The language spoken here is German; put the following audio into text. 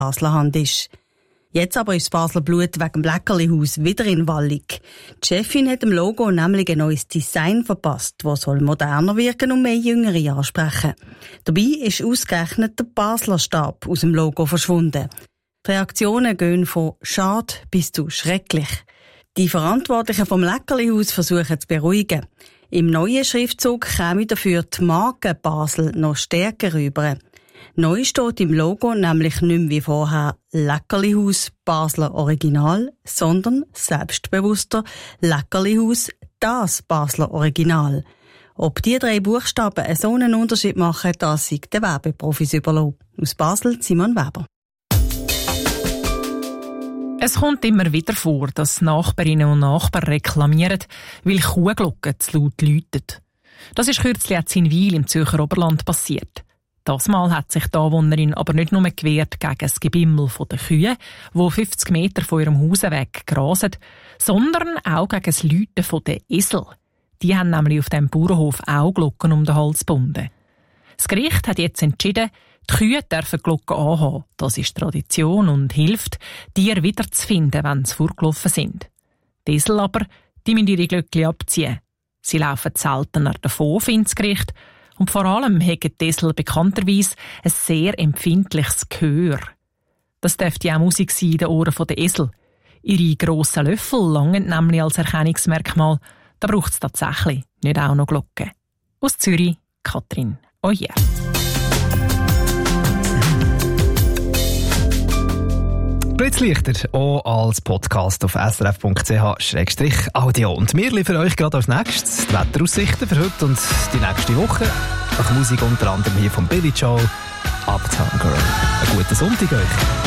Basler Hand ist. Jetzt aber ist das Basler Blut wegen dem Leckerlihaus wieder in Wallung. Die Chefin hat dem Logo nämlich ein neues Design verpasst, das moderner wirken und mehr Jüngere ansprechen. Dabei ist ausgerechnet der Basler Stab aus dem Logo verschwunden. Die Reaktionen gehen von schade bis zu schrecklich. Die Verantwortlichen vom Leckerlihaus versuchen zu beruhigen. Im neuen Schriftzug käme dafür die Marke Basel noch stärker rüber. Neu steht im Logo nämlich nicht mehr wie vorher Leckerlihaus Basler Original, sondern selbstbewusster Leckerlihaus das Basler Original. Ob die 3 Buchstaben so einen Unterschied machen, das sind den Werbeprofis überlassen. Aus Basel, Simon Weber. Es kommt immer wieder vor, dass Nachbarinnen und Nachbarn reklamieren, weil Kuhglocken zu laut läuten. Das ist kürzlich in Wil im Zürcher Oberland passiert. Das Mal hat sich die Anwohnerin aber nicht nur gewehrt gegen das Gebimmel der Kühe, die 50 Meter von ihrem Haus weg grasen, sondern auch gegen das Läuten der Esel. Die haben nämlich auf dem Bauernhof auch Glocken um den Hals gebunden. Das Gericht hat jetzt entschieden, die Kühe dürfen Glocken anhaben. Das ist Tradition und hilft, Tiere wiederzufinden, wenn sie vorgelaufen sind. Die Esel aber, die müssen ihre Glöckchen abziehen. Sie laufen seltener davon, findet das Gericht. Und vor allem haben die Esel bekannterweise ein sehr empfindliches Gehör. Das dürfte auch Musik sein in den Ohren der Esel. Ihre grossen Löffel langen nämlich als Erkennungsmerkmal. Da braucht es tatsächlich nicht auch noch Glocken. Aus Zürich, Katrin Oyer. Blitzlichter, auch als Podcast auf srf.ch/audio. Und wir liefern euch gerade als nächstes die Wetteraussichten für heute und die nächste Woche. Nach Musik unter anderem hier von Billy Joel, Uptown Girl. Einen guten Sonntag euch.